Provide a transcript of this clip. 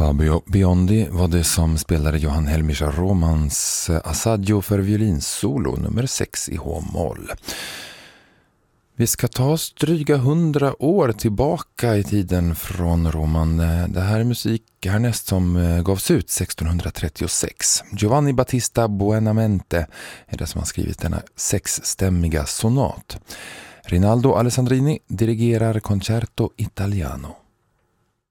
Fabio Biondi var det som spelade Johann Helmich Romans Assaggio för violinsolo nummer 6 i H-moll. Vi ska ta oss dryga 100 år tillbaka i tiden från Roman. Det här är musik härnäst som gavs ut 1636. Giovanni Battista Buonamente är det som har skrivit denna 6-stämmiga sonat. Rinaldo Alessandrini dirigerar Concerto Italiano.